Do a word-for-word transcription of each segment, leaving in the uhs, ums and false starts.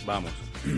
Vamos.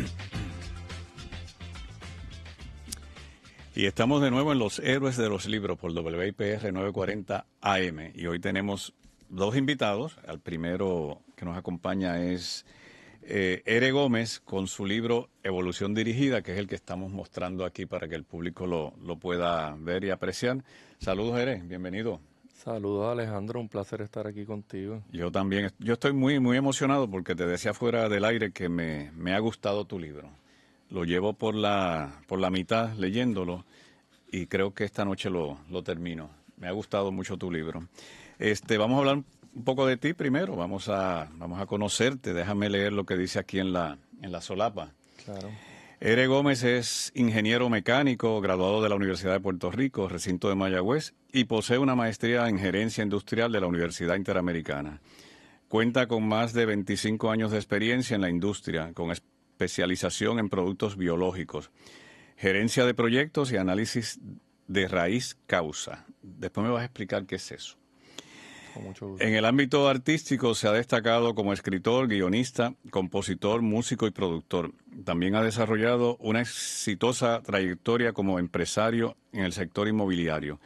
Y estamos de nuevo en Los Héroes de los Libros por W I P R novecientos cuarenta A M. Y hoy tenemos dos invitados. El primero que nos acompaña es eh, Ere Gómez con su libro Evolución Dirigida, que es el que estamos mostrando aquí para que el público lo, lo pueda ver y apreciar. Saludos, Ere. Bienvenido. Saludos, Alejandro, un placer estar aquí contigo. Yo también, yo estoy muy muy emocionado porque te decía fuera del aire que me, me ha gustado tu libro. Lo llevo por la por la mitad leyéndolo y creo que esta noche lo, lo termino. Me ha gustado mucho tu libro. Este, vamos a hablar un poco de ti primero, vamos a vamos a conocerte. Déjame leer lo que dice aquí en la en la solapa. Claro. Ere Gómez es ingeniero mecánico, graduado de la Universidad de Puerto Rico, recinto de Mayagüez, y posee una maestría en gerencia industrial de la Universidad Interamericana. Cuenta con más de veinticinco años de experiencia en la industria, con especialización en productos biológicos, gerencia de proyectos y análisis de raíz causa. Después me vas a explicar qué es eso. Con mucho gusto. En el ámbito artístico se ha destacado como escritor, guionista, compositor, músico y productor. También ha desarrollado una exitosa trayectoria como empresario en el sector inmobiliario.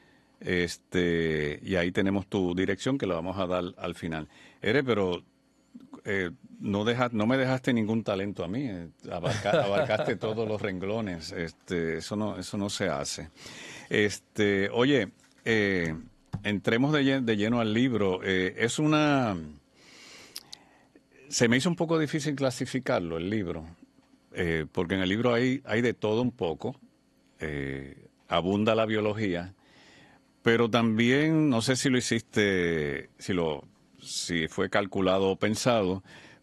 Este, y ahí tenemos tu dirección que la vamos a dar al final. Ere, pero eh, no, deja, no me dejaste ningún talento a mí. Eh, abarca, abarcaste todos los renglones. Este, eso no, eso no se hace. Este, oye, eh, entremos de lleno, de lleno al libro. Eh, es una... Se me hizo un poco difícil clasificarlo, el libro, eh, porque en el libro hay, hay de todo un poco. Eh, abunda la biología, pero también, no sé si lo hiciste, si, lo, si fue calculado o pensado,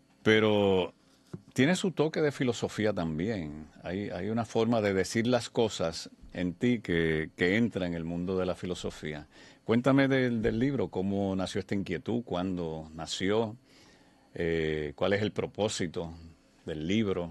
pero tiene su toque de filosofía también. Hay, hay una forma de decir las cosas en ti que, que entra en el mundo de la filosofía. Cuéntame del, del libro, cómo nació esta inquietud, cuándo nació, eh, cuál es el propósito del libro.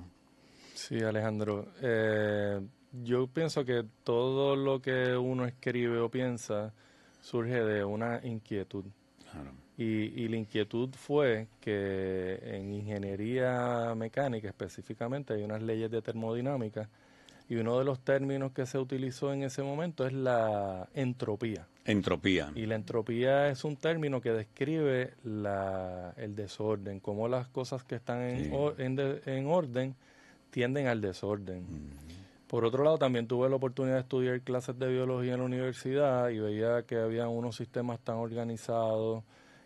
Sí, Alejandro. Eh, yo pienso que todo lo que uno escribe o piensa surge de una inquietud. Claro. Y, y la inquietud fue que en ingeniería mecánica específicamente hay unas leyes de termodinámica y uno de los términos que se utilizó en ese momento es la entropía. Entropía. Y la entropía es un término que describe la, el desorden, cómo las cosas que están en, Sí. or, en, de, en orden tienden al desorden. Mm. Por otro lado, también tuve la oportunidad de estudiar clases de biología en la universidad y veía que había unos sistemas tan organizados,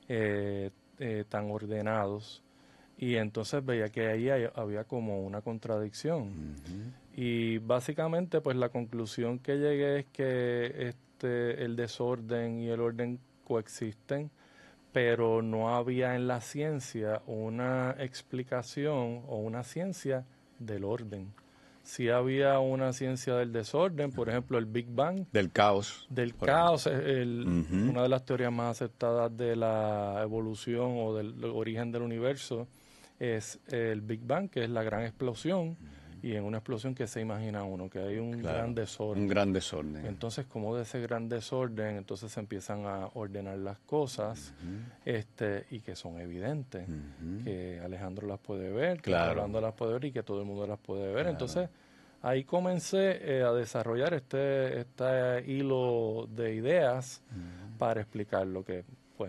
eh, eh, tan ordenados, y entonces veía que ahí hay, había como una contradicción. Mm-hmm. Y básicamente, pues la conclusión que llegué es que este, el desorden y el orden coexisten, pero no había en la ciencia una explicación o una ciencia del orden. Sí había una ciencia del desorden, por ejemplo, el Big Bang. Del caos. Del caos, el, Uh-huh. una de las teorías más aceptadas de la evolución o del, del origen del universo es el Big Bang, que es la gran explosión. Y en una explosión que se imagina uno, que hay un Claro, gran desorden. Un gran desorden. Entonces, como de ese gran desorden, entonces se empiezan a ordenar las cosas, uh-huh. este y que son evidentes, uh-huh. que Alejandro las puede ver, que claro. Rolando las puede ver y que todo el mundo las puede ver. Claro. Entonces, ahí comencé eh, a desarrollar este, este hilo de ideas uh-huh. para explicar lo que pues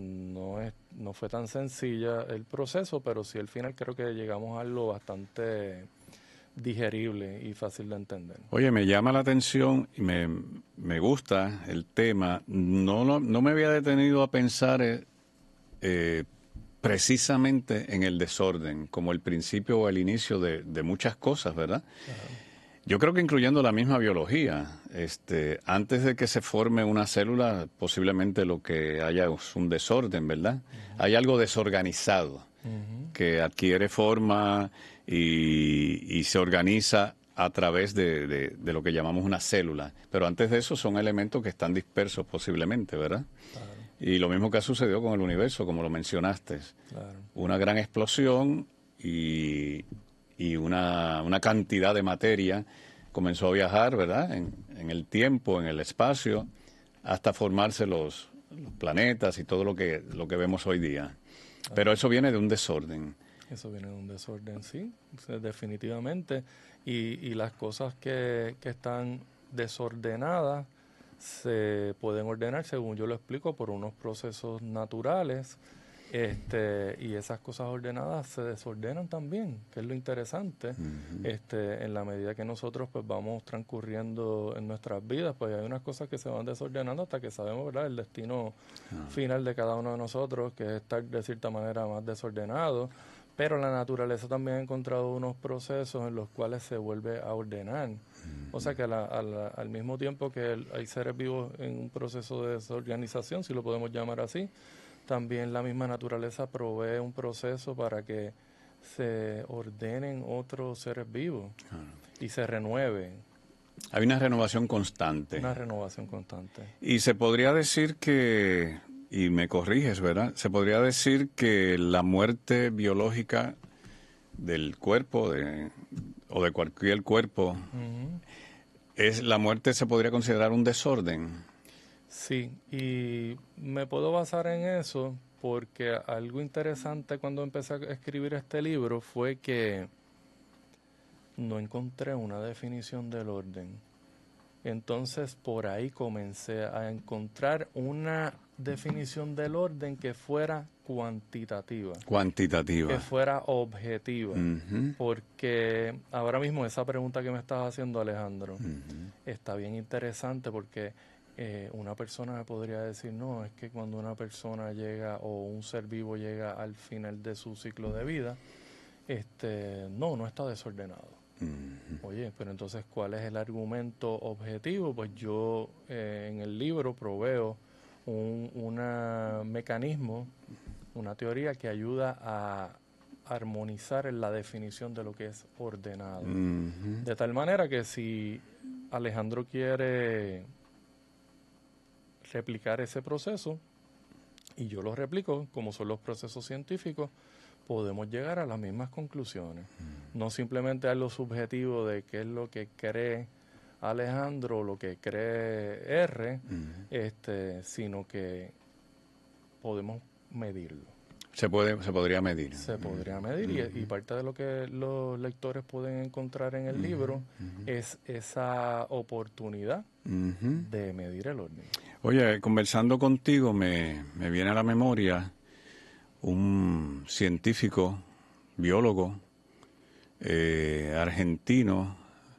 no es no fue tan sencilla el proceso, pero sí al final creo que llegamos a algo bastante digerible y fácil de entender. Oye, me llama la atención y me, me gusta el tema. No, no, no me había detenido a pensar eh, eh, precisamente en el desorden, como el principio o el inicio de, de muchas cosas, ¿verdad? Uh-huh. Yo creo que incluyendo la misma biología, este, antes de que se forme una célula, posiblemente lo que haya es un desorden, ¿verdad? Uh-huh. Hay algo desorganizado uh-huh. que adquiere forma y, y se organiza a través de, de, de lo que llamamos una célula. Pero antes de eso son elementos que están dispersos posiblemente, ¿verdad? Claro. Y lo mismo que ha sucedido con el universo, como lo mencionaste. Claro. Una gran explosión y... y una, una cantidad de materia comenzó a viajar, ¿verdad?, en, en el tiempo, en el espacio, hasta formarse los, los planetas y todo lo que, lo que vemos hoy día. Pero eso viene de un desorden. Eso viene de un desorden, sí, definitivamente. Y, y las cosas que, que están desordenadas se pueden ordenar, según yo lo explico, por unos procesos naturales. Este, y esas cosas ordenadas se desordenan también, que es lo interesante. Uh-huh. Este, en la medida que nosotros pues vamos transcurriendo en nuestras vidas, pues hay unas cosas que se van desordenando hasta que sabemos, ¿verdad?, el destino uh-huh. final de cada uno de nosotros, que es estar de cierta manera más desordenado. Pero la naturaleza también ha encontrado unos procesos en los cuales se vuelve a ordenar. Uh-huh. O sea que a la, a la, al mismo tiempo que el, hay seres vivos en un proceso de desorganización, si lo podemos llamar así, también la misma naturaleza provee un proceso para que se ordenen otros seres vivos uh-huh. y se renueven. Hay una renovación constante. Una renovación constante. Y se podría decir que, y me corriges, ¿verdad? Se podría decir que la muerte biológica del cuerpo de, o de cualquier cuerpo, uh-huh. es la muerte se podría considerar un desorden. Sí, y me puedo basar en eso porque algo interesante cuando empecé a escribir este libro fue que no encontré una definición del orden. Entonces por ahí comencé a encontrar una definición del orden que fuera cuantitativa. Cuantitativa. Que fuera objetiva. Uh-huh. Porque ahora mismo esa pregunta que me estás haciendo, Alejandro, uh-huh. está bien interesante porque eh, una persona me podría decir, no, es que cuando una persona llega o un ser vivo llega al final de su ciclo de vida, este, no, no está desordenado. Uh-huh. Oye, pero entonces, ¿cuál es el argumento objetivo? Pues yo eh, en el libro proveo un una mecanismo, una teoría que ayuda a armonizar en la definición de lo que es ordenado. Uh-huh. De tal manera que si Alejandro quiere replicar ese proceso y yo lo replico, como son los procesos científicos, podemos llegar a las mismas conclusiones. Uh-huh. No simplemente a lo subjetivo de qué es lo que cree Alejandro o lo que cree R, uh-huh. este, sino que podemos medirlo. Se puede, se podría medir. Se podría medir uh-huh. y, y parte de lo que los lectores pueden encontrar en el uh-huh. libro uh-huh. es esa oportunidad uh-huh. de medir el orden. Oye, conversando contigo me, me viene a la memoria un científico, biólogo, eh, argentino,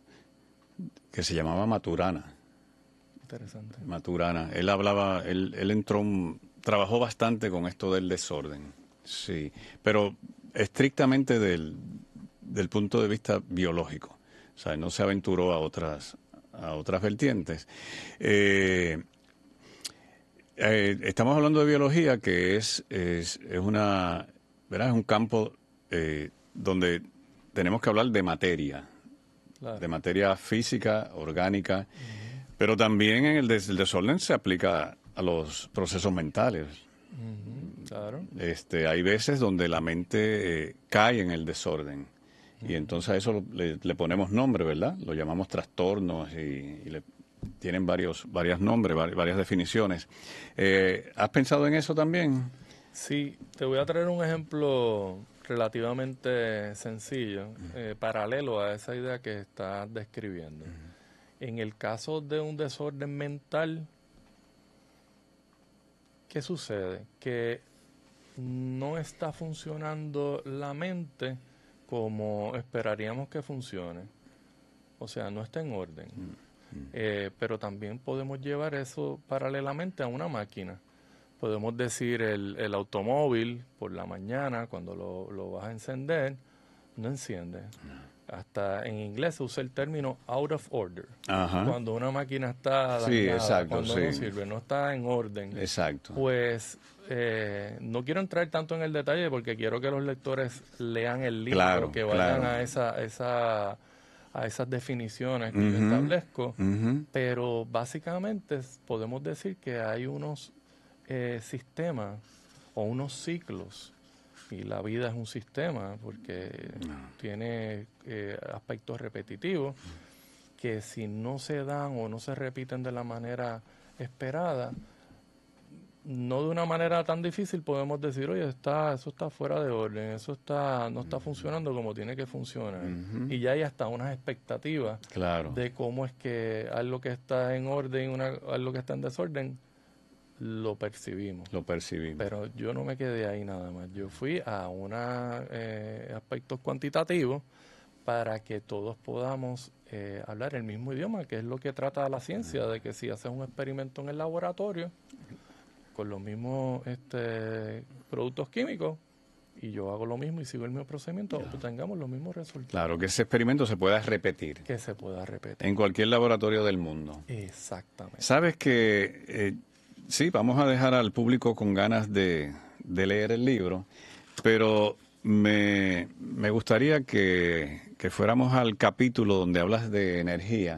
que se llamaba Maturana. Interesante. Maturana. Él hablaba, él, él entró, un, trabajó bastante con esto del desorden, sí, pero estrictamente del, del punto de vista biológico. O sea, no se aventuró a otras, a otras vertientes. Eh, Eh, estamos hablando de biología, que es, es, es una, ¿verdad? Es un campo eh, donde tenemos que hablar de materia, claro. de materia física, orgánica, uh-huh. pero también en el, des, el desorden se aplica a los procesos mentales. Uh-huh. Claro. Este, hay veces donde la mente eh, cae en el desorden uh-huh. y entonces a eso lo, le, le ponemos nombre, ¿verdad? Lo llamamos trastornos y, y le tienen varios varios nombres, varias definiciones. Eh, ¿Has pensado en eso también? Sí, te voy a traer un ejemplo relativamente sencillo, uh-huh. eh, paralelo a esa idea que estás describiendo. Uh-huh. En el caso de un desorden mental, ¿qué sucede? Que no está funcionando la mente como esperaríamos que funcione. O sea, no está en orden. Uh-huh. Eh, pero también podemos llevar eso paralelamente a una máquina. Podemos decir el, el automóvil por la mañana, cuando lo, lo vas a encender, no enciende. No. Hasta en inglés se usa el término out of order. Ajá. Cuando una máquina está dañada, sí, exacto, cuando sí. no sirve, no está en orden. Exacto. Pues eh, no quiero entrar tanto en el detalle porque quiero que los lectores lean el libro, claro, que vayan claro. a esa... esa a esas definiciones que uh-huh, yo establezco, uh-huh. pero básicamente podemos decir que hay unos eh, sistemas o unos ciclos, y la vida es un sistema porque no. tiene eh, aspectos repetitivos, que si no se dan o no se repiten de la manera esperada, no de una manera tan difícil podemos decir, oye, está, eso está fuera de orden, eso está, no está funcionando como tiene que funcionar. Ujú. Y ya hay hasta unas expectativas Claro. de cómo es que algo que está en orden, una, algo que está en desorden, lo percibimos. Lo percibimos. Pero yo no me quedé ahí nada más. Yo fui a unos eh, aspectos cuantitativos para que todos podamos eh, hablar el mismo idioma, que es lo que trata la ciencia, de que si haces un experimento en el laboratorio con los mismos este, productos químicos y yo hago lo mismo y sigo el mismo procedimiento, pues tengamos los mismos resultados. Claro, que ese experimento se pueda repetir. Que se pueda repetir. En cualquier laboratorio del mundo. Exactamente. Sabes que, eh, sí, vamos a dejar al público con ganas de, de leer el libro, pero me, me gustaría que, que fuéramos al capítulo donde hablas de energía,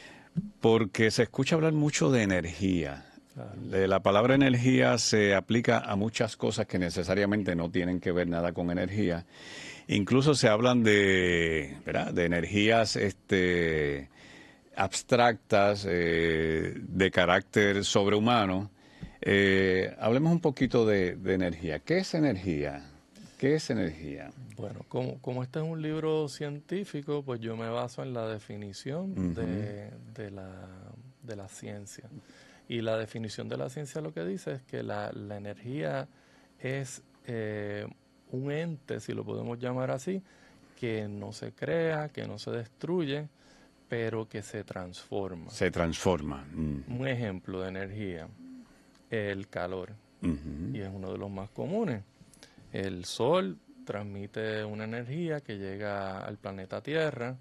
porque se escucha hablar mucho de energía. Claro. La palabra energía se aplica a muchas cosas que necesariamente no tienen que ver nada con energía. Incluso se hablan de, ¿verdad?, de energías este, abstractas, eh, de carácter sobrehumano. Eh, hablemos un poquito de, de energía. ¿Qué es energía? ¿Qué es energía? Bueno, como, como este es un libro científico, pues yo me baso en la definición uh-huh. de, de, la, de la ciencia. Y la definición de la ciencia lo que dice es que la, la energía es eh, un ente, si lo podemos llamar así, que no se crea, que no se destruye, pero que se transforma. Se transforma. Mm. Un ejemplo de energía, el calor, uh-huh. y es uno de los más comunes. El sol transmite una energía que llega al planeta Tierra,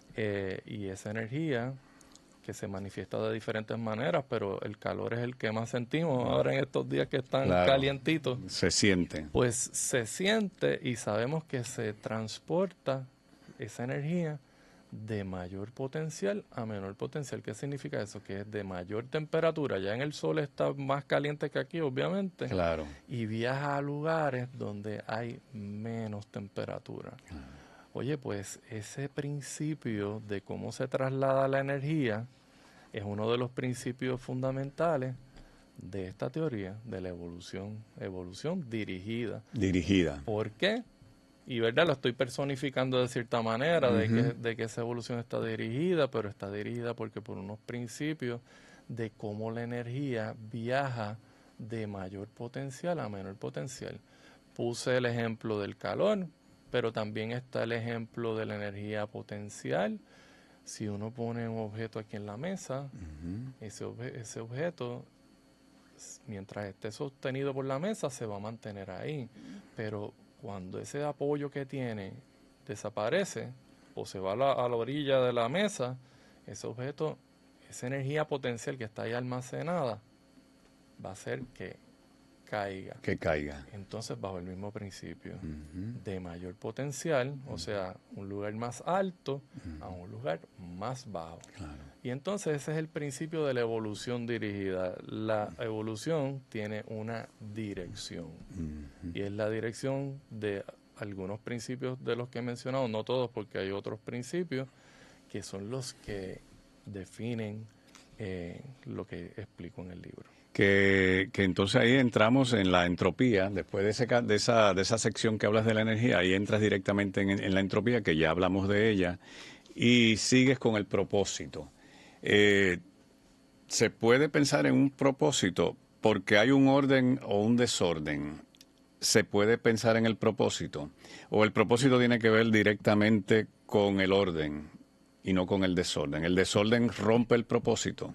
eh, y esa energía que se manifiesta de diferentes maneras, pero el calor es el que más sentimos ahora en estos días que están claro, calientitos. Se siente. Pues se siente y sabemos que se transporta esa energía de mayor potencial a menor potencial. ¿Qué significa eso? Que es de mayor temperatura. Ya en el sol está más caliente que aquí, obviamente. Claro. Y viaja a lugares donde hay menos temperatura. Claro. Oye, pues ese principio de cómo se traslada la energía es uno de los principios fundamentales de esta teoría de la evolución, evolución dirigida. Dirigida. ¿Por qué? Y verdad, lo estoy personificando de cierta manera, uh-huh. de, que, de que esa evolución está dirigida, pero está dirigida porque por unos principios de cómo la energía viaja de mayor potencial a menor potencial. Puse el ejemplo del calor, pero también está el ejemplo de la energía potencial. Si uno pone un objeto aquí en la mesa, uh-huh. ese, obje- ese objeto, mientras esté sostenido por la mesa, se va a mantener ahí. Pero cuando ese apoyo que tiene desaparece o se va a la, a la orilla de la mesa, ese objeto, esa energía potencial que está ahí almacenada, va a hacer que caiga. Que caiga. Entonces, bajo el mismo principio, uh-huh. de mayor potencial, uh-huh. o sea, un lugar más alto uh-huh. a un lugar más bajo. Claro. Y entonces ese es el principio de la evolución dirigida. La uh-huh. evolución tiene una dirección. Uh-huh. Y es la dirección de algunos principios de los que he mencionado, no todos porque hay otros principios, que son los que definen eh, lo que explico en el libro. Que, que entonces ahí entramos en la entropía, después de, ese, de, esa, de esa sección que hablas de la energía, ahí entras directamente en, en la entropía, que ya hablamos de ella, y sigues con el propósito. Eh, ¿Se puede pensar en un propósito porque hay un orden o un desorden? ¿Se puede pensar en el propósito? ¿O el propósito tiene que ver directamente con el orden y no con el desorden? ¿El desorden rompe el propósito?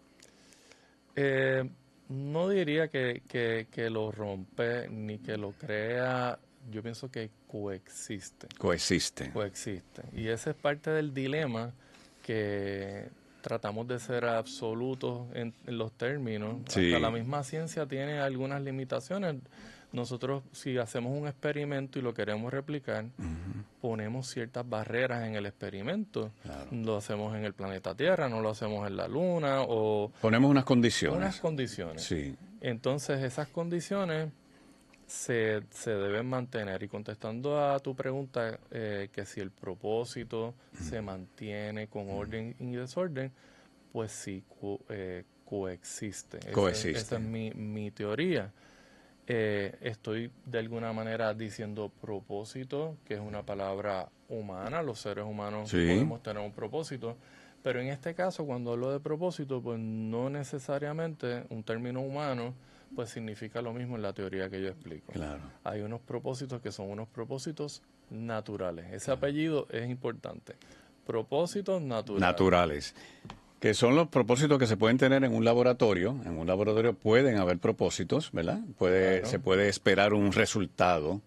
Eh... No diría que, que, que lo rompe ni que lo crea, yo pienso que coexiste. Coexiste. Coexiste. Y ese es parte del dilema que tratamos de ser absolutos en, en los términos. Sí. Hasta la misma ciencia tiene algunas limitaciones. Nosotros, si hacemos un experimento y lo queremos replicar, uh-huh. ponemos ciertas barreras en el experimento. Claro. Lo hacemos en el planeta Tierra, no lo hacemos en la Luna, o... Ponemos unas condiciones. Unas condiciones. Sí. Entonces, esas condiciones se, se deben mantener. Y contestando a tu pregunta, eh, que si el propósito uh-huh. se mantiene con uh-huh. orden y desorden, pues sí, co- eh, coexiste. Coexiste. Esa, esa es mi, mi teoría. Eh, estoy de alguna manera diciendo propósito, que es una palabra humana, los seres humanos Sí. podemos tener un propósito, pero en este caso cuando hablo de propósito, pues no necesariamente un término humano pues significa lo mismo en la teoría que yo explico. Claro. Hay unos propósitos que son unos propósitos naturales. Ese apellido es importante. Propósitos naturales. Naturales. Que son los propósitos que se pueden tener en un laboratorio. En un laboratorio pueden haber propósitos, ¿verdad? Puede, Claro. Se puede esperar un resultado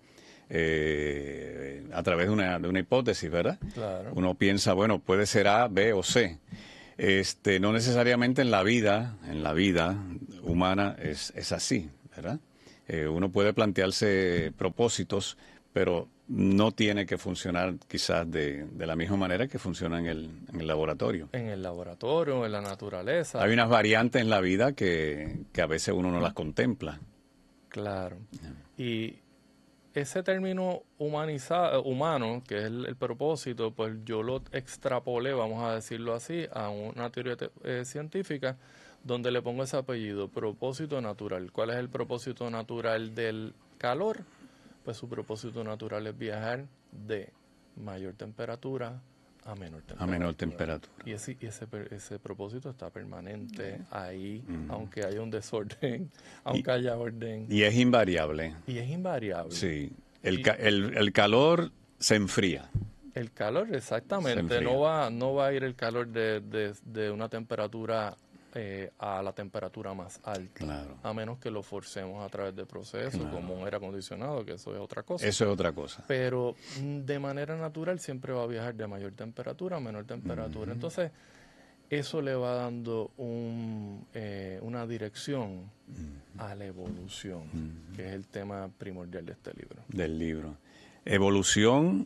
eh, a través de una, de una hipótesis, ¿verdad? Claro. Uno piensa, bueno, puede ser A, B o C. Este, no necesariamente en la vida, en la vida humana es, es así, ¿verdad? Eh, uno puede plantearse propósitos, pero no tiene que funcionar quizás de, de la misma manera que funciona en el, en el laboratorio. En el laboratorio, en la naturaleza. Hay unas variantes en la vida que, que a veces uno no las contempla. Claro. Y ese término humanizado, humano, que es el, el propósito, pues yo lo extrapolé, vamos a decirlo así, a una teoría te- eh, científica donde le pongo ese apellido, propósito natural. ¿Cuál es el propósito natural del calor? Pues su propósito natural es viajar de mayor temperatura a menor temperatura. A menor temperatura. Y ese, y ese, per- ese propósito está permanente ahí, aunque haya un desorden, aunque haya orden. Y es invariable. Y es invariable. Sí. El, Y- ca- el, el calor se enfría. El calor, Se exactamente. enfría. No va, no va a ir el calor de, de, de una temperatura eh, a la temperatura más alta. Claro. A menos que lo forcemos a través de procesos, Claro. como un aire acondicionado, que eso es otra cosa. Eso es otra cosa. Pero mm, de manera natural siempre va a viajar de mayor temperatura a menor temperatura. Entonces, eso le va dando un, eh, una dirección a la evolución, que es el tema primordial de este libro. Del libro. Evolución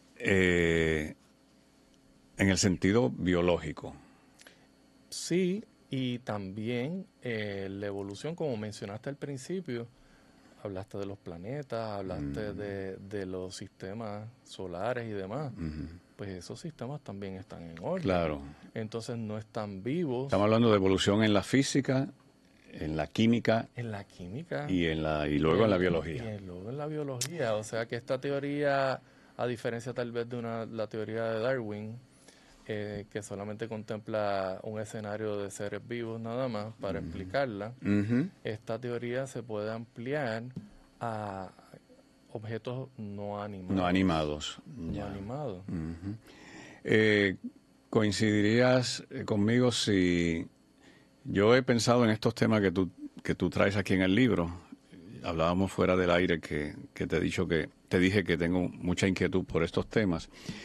eh, en el sentido biológico. Sí, y también eh, la evolución, como mencionaste al principio, hablaste de los planetas, hablaste de, de los sistemas solares y demás. Pues esos sistemas también están en orden. Claro. Entonces no están vivos. Estamos hablando de evolución en la física, en la química En la química. y en la y luego en la Y biología. en- luego en la biología. O sea que esta teoría, a diferencia tal vez de una, la teoría de Darwin, eh, que solamente contempla un escenario de seres vivos nada más para explicarla, Ujú. esta teoría se puede ampliar a objetos no animados. No animados. No Ya. animados. Ujú. Eh, ¿coincidirías eh, conmigo si yo he pensado en estos temas que tú, que tú traes aquí en el libro? Hablábamos fuera del aire que, que te he dicho que te dije que tengo mucha inquietud por estos temas.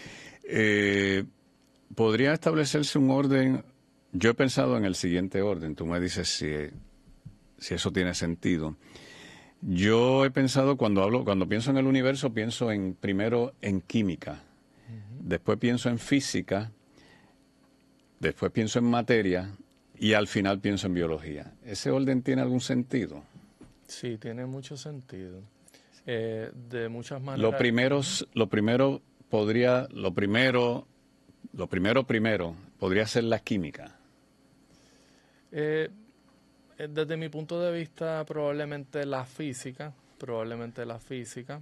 Eh, ¿Podría establecerse un orden? Yo he pensado en el siguiente orden. Tú me dices si, si eso tiene sentido. Yo he pensado, cuando hablo, cuando pienso en el universo, pienso en primero en química, después pienso en física, después pienso en materia y al final pienso en biología. ¿Ese orden tiene algún sentido? Sí, tiene mucho sentido. Eh, de muchas maneras. Lo primero, lo primero podría, lo primero, lo primero primero podría ser la química. Eh, eh, desde mi punto de vista, probablemente la física, probablemente la física,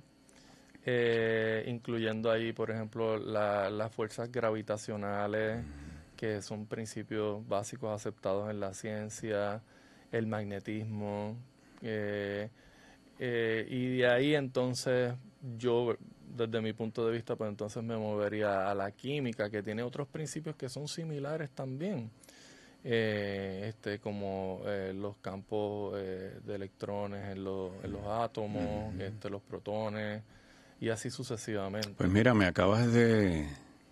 eh, incluyendo ahí, por ejemplo, la- las fuerzas gravitacionales, que son principios básicos aceptados en la ciencia, el magnetismo, eh, eh, y de ahí entonces yo, desde mi punto de vista, pues entonces me movería a la química, que tiene otros principios que son similares también. Eh, este como eh, los campos eh, de electrones en, los- en los átomos, este, los protones y así sucesivamente. Pues mira, me acabas de,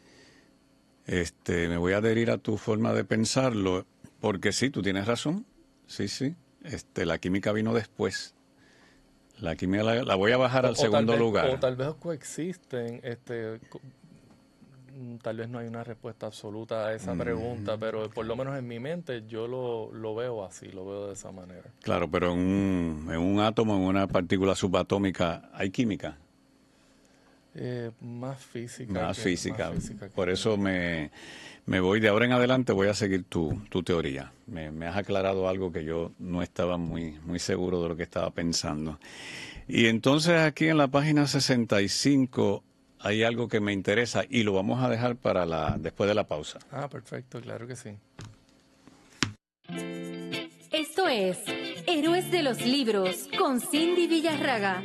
este, me voy a adherir a tu forma de pensarlo, porque sí, tú tienes razón, sí, sí, este, la química vino después. La química la, la voy a bajar O- al o tal segundo vez- lugar. O tal vez coexisten, este, co- mm, tal vez no hay una respuesta absoluta a esa pregunta, pero por lo menos en mi mente yo lo, lo veo así, lo veo de esa manera. Claro, pero en un, en un átomo, en una partícula subatómica, ¿hay química? Eh, más física. Más que, física. Más física Por que eso me, me voy, de ahora en adelante voy a seguir tu, tu teoría. Me, me has aclarado algo que yo no estaba muy, muy seguro de lo que estaba pensando. Y entonces aquí en la página sesenta y cinco hay algo que me interesa y lo vamos a dejar para la después de la pausa. Ah, perfecto, claro que sí. Esto es Héroes de los Libros con Cindy Villarraga.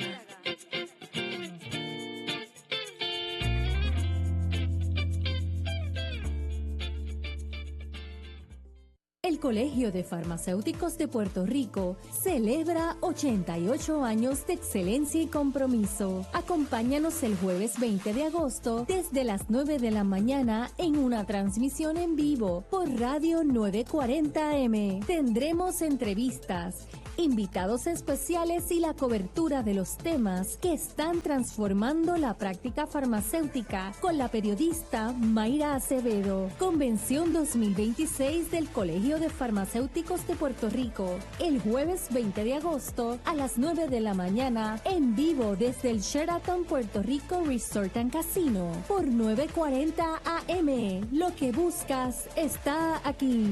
El Colegio de Farmacéuticos de Puerto Rico celebra ochenta y ocho años de excelencia y compromiso. Acompáñanos el jueves veinte de agosto desde las nueve de la mañana en una transmisión en vivo por Radio novecientos cuarenta A M. Tendremos entrevistas, invitados especiales y la cobertura de los temas que están transformando la práctica farmacéutica con la periodista Mayra Acevedo. Convención dos mil veintiséis del Colegio de Farmacéuticos de Puerto Rico, el jueves veinte de agosto a las nueve de la mañana en vivo desde el Sheraton Puerto Rico Resort and Casino por novecientos cuarenta A M. Lo que buscas está aquí.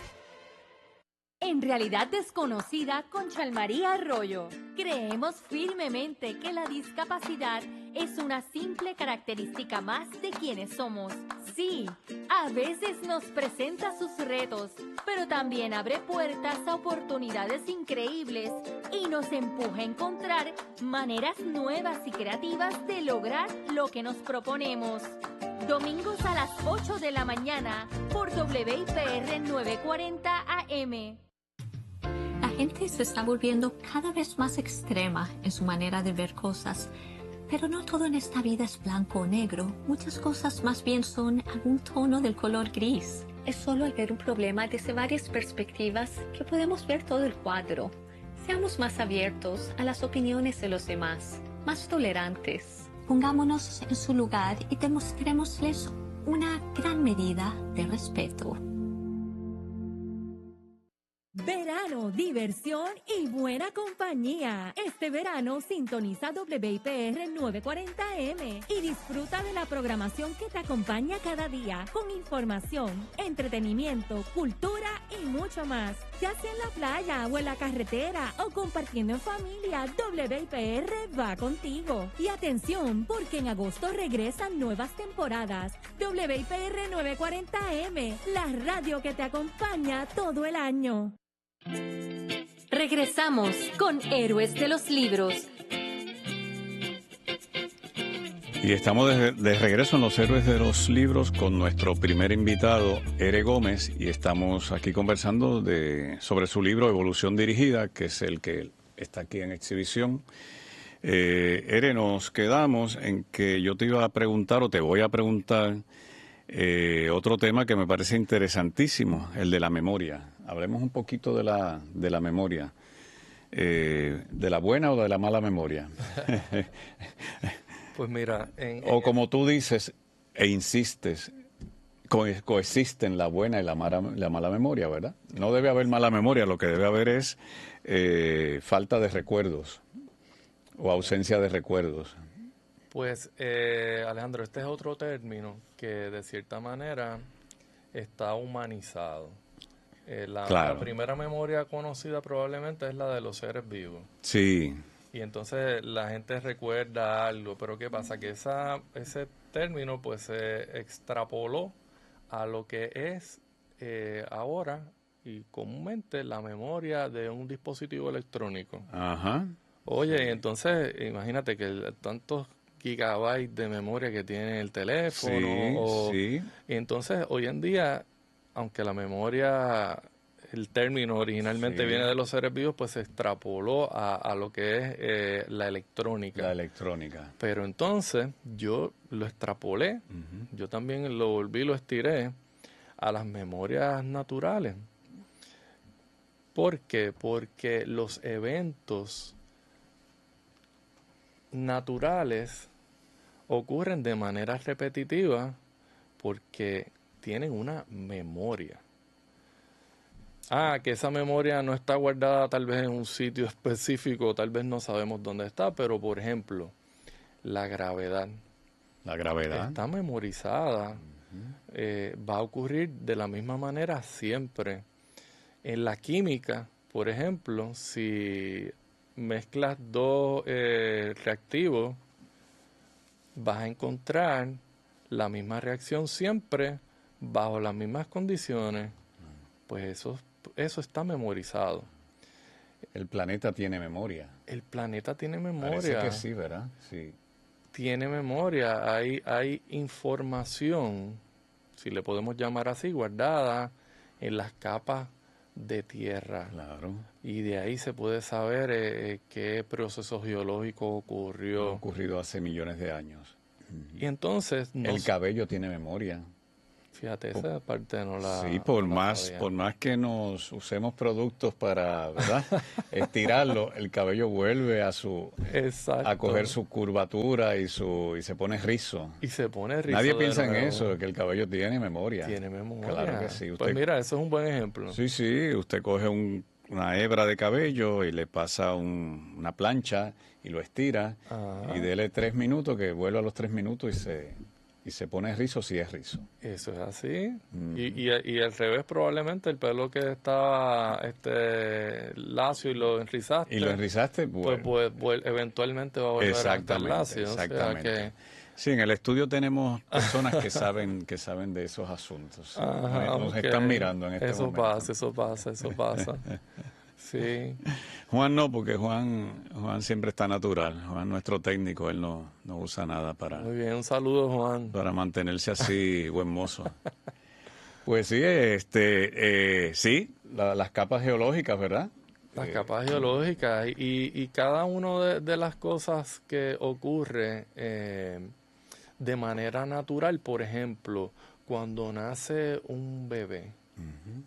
En Realidad Desconocida con Chalmaría Arroyo, creemos firmemente que la discapacidad es una simple característica más de quienes somos. Sí, a veces nos presenta sus retos, pero también abre puertas a oportunidades increíbles y nos empuja a encontrar maneras nuevas y creativas de lograr lo que nos proponemos. Domingos a las ocho de la mañana por W I P R novecientos cuarenta A M. La gente se está volviendo cada vez más extrema en su manera de ver cosas, pero no todo en esta vida es blanco o negro. Muchas cosas más bien son algún tono del color gris. Es solo al ver un problema desde varias perspectivas que podemos ver todo el cuadro. Seamos más abiertos a las opiniones de los demás, más tolerantes. Pongámonos en su lugar y demostrémosles una gran medida de respeto. Verano, diversión y buena compañía. Este verano sintoniza W I P R novecientos cuarenta A M y disfruta de la programación que te acompaña cada día con información, entretenimiento, cultura y mucho más. Ya sea en la playa o en la carretera o compartiendo en familia, W I P R va contigo. Y atención, porque en agosto regresan nuevas temporadas. W I P R novecientos cuarenta A M, la radio que te acompaña todo el año. Regresamos con Héroes de los Libros. Y estamos de, de regreso en los Héroes de los Libros con nuestro primer invitado, Ere Gómez, y estamos aquí conversando de, sobre su libro Evolución Dirigida, que es el que está aquí en exhibición. Eh, Ere, nos quedamos en que yo te iba a preguntar, o te voy a preguntar, eh, otro tema que me parece interesantísimo, el de la memoria. Hablemos un poquito de la, de la memoria. Eh, ¿De la buena o de la mala memoria? Pues mira... En, en o como tú dices e insistes, co coexisten la buena y la mala, la mala memoria, ¿verdad? No debe haber mala memoria, lo que debe haber es eh, falta de recuerdos o ausencia de recuerdos. Pues, eh, Alejandro, este es otro término que de cierta manera está humanizado. Eh, la, claro. la primera memoria conocida probablemente es la de los seres vivos. Sí. Y entonces la gente recuerda algo, pero ¿qué pasa? Que esa, ese término pues se extrapoló a lo que es eh, ahora y comúnmente la memoria de un dispositivo electrónico. Ajá. Oye, sí. y entonces imagínate que el, tantos gigabytes de memoria que tiene el teléfono. Sí, o, sí. Y entonces hoy en día, aunque la memoria, el término originalmente sí. viene de los seres vivos, pues se extrapoló a, a lo que es eh, la electrónica. La electrónica. Pero entonces yo lo extrapolé, uh-huh. yo también lo volví, lo estiré a las memorias naturales. ¿Por qué? Porque los eventos naturales ocurren de manera repetitiva porque tienen una memoria. Ah, que esa memoria no está guardada tal vez en un sitio específico, tal vez no sabemos dónde está, pero por ejemplo, la gravedad. La gravedad. está memorizada. Uh-huh. eh, va a ocurrir de la misma manera siempre. En la química, por ejemplo, si mezclas dos eh, reactivos, vas a encontrar la misma reacción siempre bajo las mismas condiciones. Pues eso, eso está memorizado. El planeta tiene memoria. El planeta tiene memoria. Parece que sí, ¿verdad? Sí. Tiene memoria. Hay, hay información, si le podemos llamar así, guardada en las capas de tierra. Claro. Y de ahí se puede saber eh, qué proceso geológico ocurrió. Ha ocurrido hace millones de años. Y entonces... Nos... El cabello tiene memoria. Fíjate, esa parte no la... Sí, por no más la por más que nos usemos productos para, ¿verdad? estirarlo, el cabello vuelve a su Exacto. a coger su curvatura y su y se pone rizo. Y se pone rizo. Nadie piensa en eso, que el cabello tiene memoria. Tiene memoria. Claro que sí. Usted... Pues mira, eso es un buen ejemplo. Sí, sí, usted coge un, una hebra de cabello y le pasa un, una plancha y lo estira. Ajá. Y dele tres minutos, que vuelve a los tres minutos y se... y se pone rizo si es rizo. Eso es así. Mm. Y, y, y al revés, probablemente el pelo que estaba este lacio y lo enrizaste. Y lo enrizaste, pues, pues, pues eventualmente va a volver a estar lacio. Exactamente. O sea que... Sí, en el estudio tenemos personas que saben que saben de esos asuntos. Ajá, Nos okay. están mirando en este eso momento. Pasa, eso pasa, eso pasa. Sí. Juan no, porque Juan Juan siempre está natural. Juan, nuestro técnico, él no, no usa nada para... Muy bien, un saludo, Juan. Para mantenerse así, buen mozo. Pues sí, este, eh, sí, la, las capas geológicas, ¿verdad? Las capas geológicas y, y cada una de, de las cosas que ocurre eh, de manera natural, por ejemplo, cuando nace un bebé, uh-huh.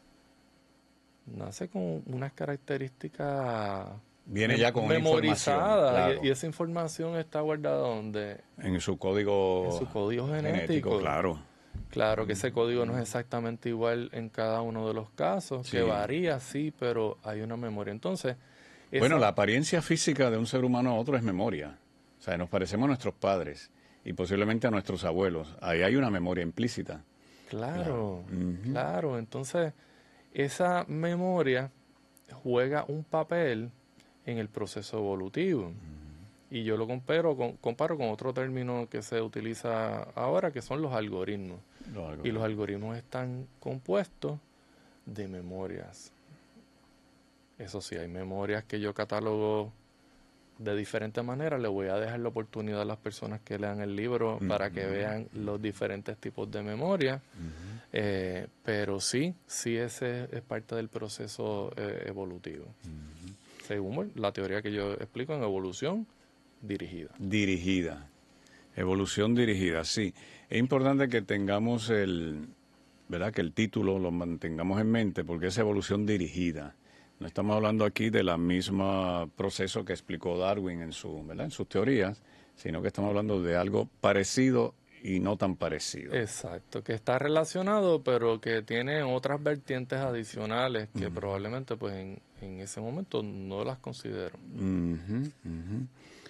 nace con unas características Viene ya con memorizada, claro. y, y esa información está guardada donde en su código, en su código genético. genético, claro. Claro que ese código no es exactamente igual en cada uno de los casos, sí. que varía, sí, pero hay una memoria. Entonces, esa... bueno, la apariencia física de un ser humano a otro es memoria. O sea, nos parecemos a nuestros padres y posiblemente a nuestros abuelos. Ahí hay una memoria implícita. Claro, claro. Uh-huh. claro. Entonces, esa memoria juega un papel en el proceso evolutivo. Uh-huh. Y yo lo comparo con, comparo con otro término que se utiliza ahora, que son los algoritmos. Los algoritmos. Y los algoritmos están compuestos de memorias. Eso sí, hay memorias que yo catalogo de diferentes maneras. Le voy a dejar la oportunidad a las personas que lean el libro uh-huh. para que vean los diferentes tipos de memoria. Uh-huh. Eh, pero sí, sí ese es parte del proceso eh, evolutivo. Uh-huh. Según la teoría que yo explico en evolución dirigida. Dirigida. Evolución dirigida, sí. Es importante que tengamos el, ¿verdad? Que el título lo mantengamos en mente porque es evolución dirigida. No estamos hablando aquí de la misma proceso que explicó Darwin en su, ¿verdad? En sus teorías, sino que estamos hablando de algo parecido y no tan parecido. Exacto, que está relacionado, pero que tiene otras vertientes adicionales que uh-huh. probablemente pues en, en ese momento no las considero. Uh-huh, uh-huh.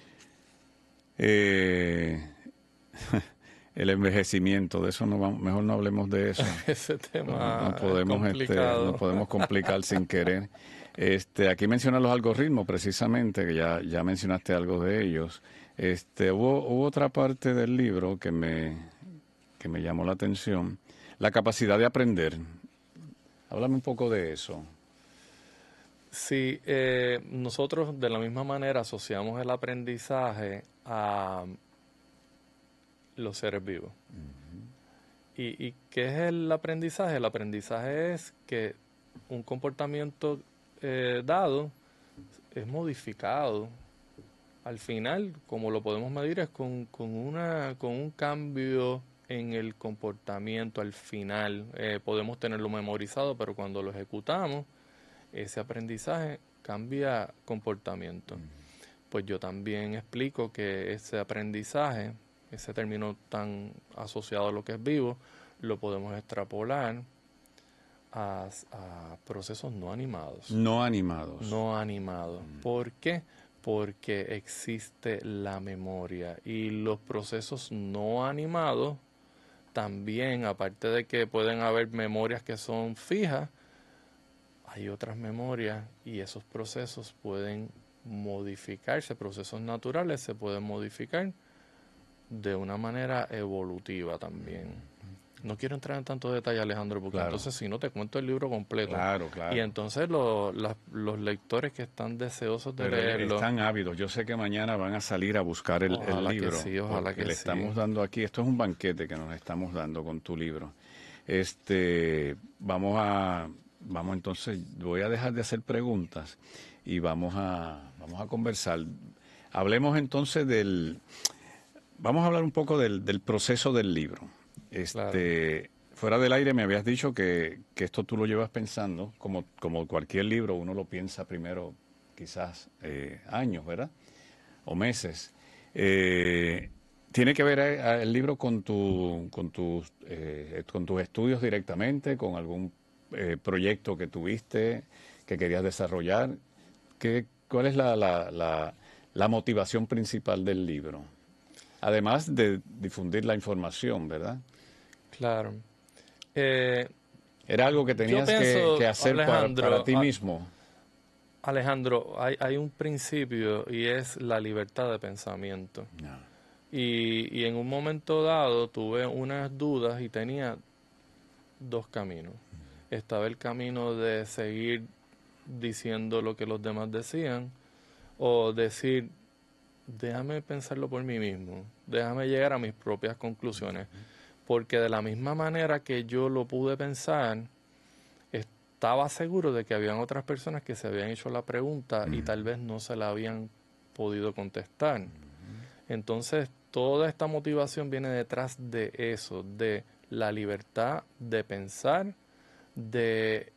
Eh, el envejecimiento, de eso no vamos, mejor no hablemos de eso. Ese tema no, no podemos, este, no podemos complicar sin querer. Este, aquí mencionan los algoritmos precisamente, que ya, ya mencionaste algo de ellos. Este, hubo, hubo otra parte del libro que me, que me llamó la atención, la capacidad de aprender. Háblame un poco de eso. Sí, eh, nosotros de la misma manera asociamos el aprendizaje a los seres vivos. Uh-huh. ¿Y, ¿Y qué es el aprendizaje? El aprendizaje es que un comportamiento eh, dado es modificado. Al final, como lo podemos medir, es con, con, una, con un cambio en el comportamiento al final. Eh, podemos tenerlo memorizado, pero cuando lo ejecutamos, ese aprendizaje cambia comportamiento. Uh-huh. Pues yo también explico que ese aprendizaje, ese término tan asociado a lo que es vivo, lo podemos extrapolar a, a procesos no animados. No animados. No animados. Uh-huh. ¿Por qué? porque existe la memoria y los procesos no animados también, aparte de que pueden haber memorias que son fijas, hay otras memorias y esos procesos pueden modificarse, procesos naturales se pueden modificar de una manera evolutiva también. No quiero entrar en tanto detalle, Alejandro, porque Claro. entonces si no te cuento el libro completo. Claro, claro. Y entonces lo- la- los lectores que están deseosos de Pero leerlo, están ávidos. Yo sé que mañana van a salir a buscar el, el Ojalá que libro. sí, ojalá porque que le sí. estamos dando aquí, esto es un banquete que nos estamos dando con tu libro. Este, vamos a, vamos entonces, voy a dejar de hacer preguntas y vamos a, vamos a conversar. Hablemos entonces del, vamos a hablar un poco del, del proceso del libro. Este, fuera del aire me habías dicho que, que esto tú lo llevas pensando, como, como cualquier libro, uno lo piensa primero quizás eh, años, ¿verdad? O meses. Eh, ¿Tiene que ver eh, el libro con, tu, con, tus, eh, con tus estudios directamente, con algún eh, proyecto que tuviste, que querías desarrollar? ¿Qué, ¿Cuál es la, la, la, la motivación principal del libro? Además de difundir la información, ¿verdad? claro. Eh, Era algo que tenías que, pienso, que hacer para, Alejandro, para ti a- mismo. Alejandro, hay, hay un principio y es la libertad de pensamiento. No. Y, y en un momento dado tuve unas dudas y tenía dos caminos. Estaba el camino de seguir diciendo lo que los demás decían o decir, déjame pensarlo por mí mismo, déjame llegar a mis propias conclusiones. Porque de la misma manera que yo lo pude pensar, estaba seguro de que habían otras personas que se habían hecho la pregunta y tal vez no se la habían podido contestar. Entonces, toda esta motivación viene detrás de eso, de la libertad de pensar, de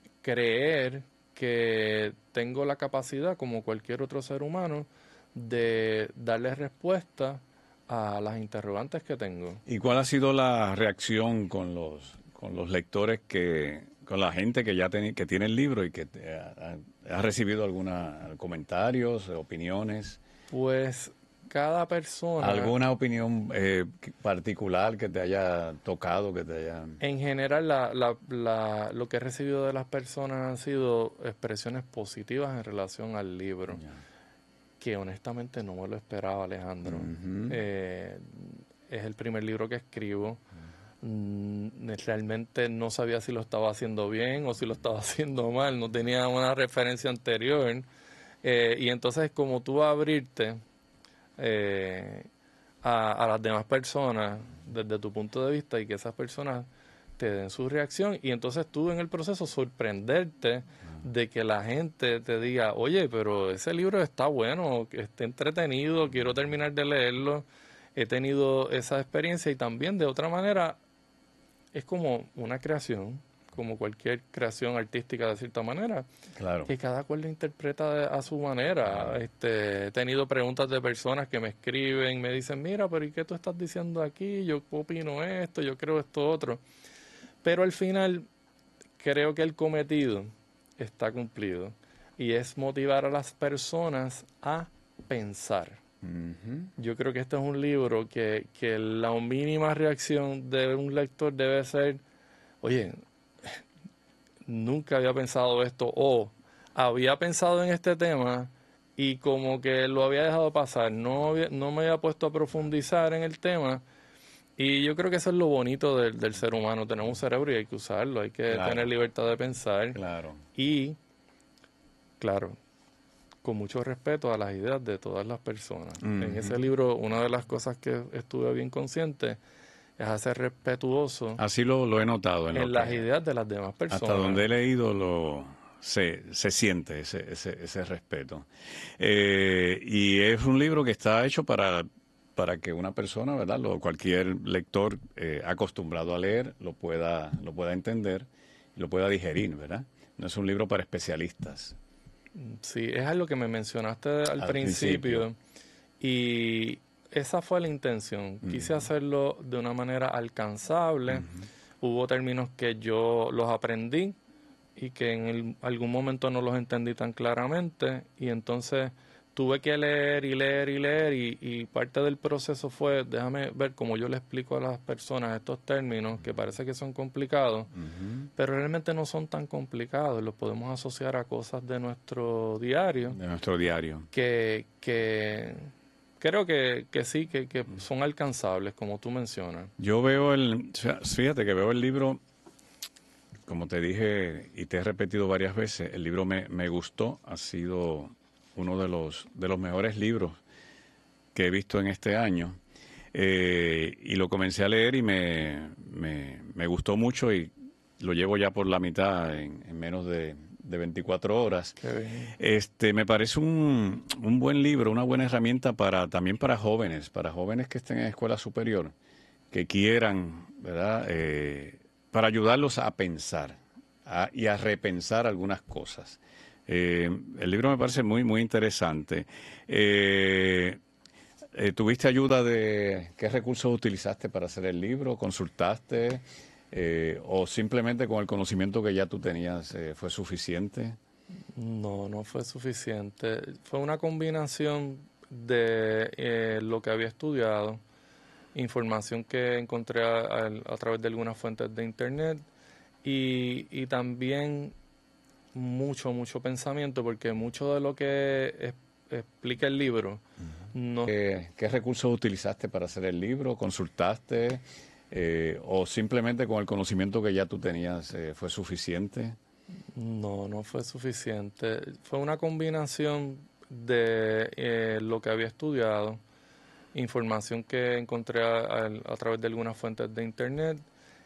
creer que tengo la capacidad, como cualquier otro ser humano, de darle respuesta a las interrogantes que tengo. ¿Y cuál ha sido la reacción con los, con los lectores, que, con la gente que ya tiene, que tiene el libro y que te ha, ha recibido algunos comentarios, opiniones? Pues cada persona, ¿Alguna opinión eh, particular que te haya tocado, que te haya... en general, la, la, la, lo que he recibido de las personas han sido expresiones positivas en relación al libro, Ya. que honestamente no me lo esperaba, Alejandro. Ujú. Eh, es el primer libro que escribo. Mm, realmente no sabía si lo estaba haciendo bien o si lo estaba haciendo mal, no tenía una referencia anterior. Eh, y entonces, como tú abrirte eh, a, a las demás personas desde tu punto de vista y que esas personas te den su reacción y entonces tú en el proceso sorprenderte de que la gente te diga, oye, pero ese libro está bueno, está entretenido, quiero terminar de leerlo, he tenido esa experiencia y también de otra manera es como una creación, como cualquier creación artística de cierta manera, Claro. que cada cual lo interpreta de- a su manera. Este, he tenido preguntas de personas que me escriben, me dicen, mira, pero ¿y qué tú estás diciendo aquí? Yo opino esto, yo creo esto otro. Pero al final creo que el cometido está cumplido y es motivar a las personas a pensar. Ujú. Yo creo que este es un libro que, que la mínima reacción de un lector debe ser, oye, nunca había pensado esto o había pensado en este tema y como que lo había dejado pasar, no, había- no me había puesto a profundizar en el tema y yo creo que eso es lo bonito del, del ser humano, tenemos un cerebro y hay que usarlo, hay que Claro. tener libertad de pensar Claro. y, claro, con mucho respeto a las ideas de todas las personas. En Ujú. ese libro, una de las cosas que estuve bien consciente es hacer respetuoso Así lo, lo he notado en, en lo las que, ideas de las demás personas. hasta donde he leído lo se, se siente ese, ese, ese respeto. Eh, y es un libro que está hecho para, para que una persona, ¿verdad? Lo, cualquier lector eh, acostumbrado a leer lo pueda, lo pueda entender y lo pueda digerir, ¿verdad? No es un libro para especialistas. Sí, es algo que me mencionaste al, Al principio, y esa fue la intención. Quise hacerlo de una manera alcanzable. Hubo términos que yo los aprendí y que en el- algún momento no los entendí tan claramente y entonces tuve que leer y leer y leer y, y parte del proceso fue, déjame ver cómo yo le explico a las personas estos términos que parece que son complicados, uh-huh. pero realmente no son tan complicados, los podemos asociar a cosas de nuestro diario. De nuestro diario. Que, que creo que, que sí, que, que son alcanzables, como tú mencionas. Yo veo el, fíjate que veo el libro, como te dije y te he repetido varias veces, el libro me, me gustó, ha sido uno de los de los mejores libros que he visto en este año, eh, y lo comencé a leer y me, me, me gustó mucho y lo llevo ya por la mitad en, en menos de, de veinticuatro horas. Este, me parece un, un buen libro, una buena herramienta para también para jóvenes, para jóvenes que estén en escuela superior, que quieran, ¿verdad?, eh, para ayudarlos a pensar a, y a repensar algunas cosas. Eh, el libro me parece muy, muy interesante. Eh, eh, ¿Tuviste ayuda de qué recursos utilizaste para hacer el libro? ¿Consultaste? Eh, ¿O simplemente con el conocimiento que ya tú tenías eh, fue suficiente? No, no fue suficiente. Fue una combinación de eh, lo que había estudiado, información que encontré a, a, a través de algunas fuentes de internet y, y también mucho, mucho pensamiento, porque mucho de lo que es, explica el libro uh-huh. no... ¿Qué, ¿Qué recursos utilizaste para hacer el libro? ¿Consultaste? Eh, ¿O simplemente con el conocimiento que ya tú tenías eh, fue suficiente? No, no fue suficiente. Fue una combinación de eh, lo que había estudiado, información que encontré a, a, a través de algunas fuentes de internet